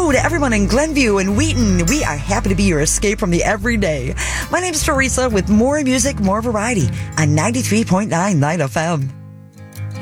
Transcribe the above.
hello to everyone in Glenview and Wheaton. We are happy to be your escape from the everyday. My name's Teresa with more music, more variety on 93.9 Night FM.